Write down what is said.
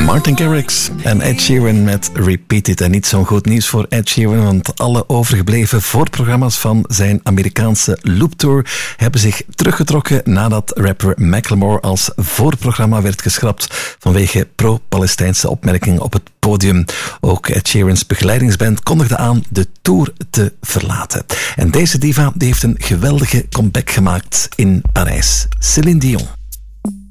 Martin Garrix en Ed Sheeran met Repeat It. En niet zo'n goed nieuws voor Ed Sheeran, want alle overgebleven voorprogramma's van zijn Amerikaanse looptour hebben zich teruggetrokken nadat rapper Macklemore als voorprogramma werd geschrapt vanwege pro-Palestijnse opmerkingen op het podium. Ook Ed Sheeran's begeleidingsband kondigde aan de tour te verlaten. En deze diva die heeft een geweldige comeback gemaakt in Parijs. Céline Dion.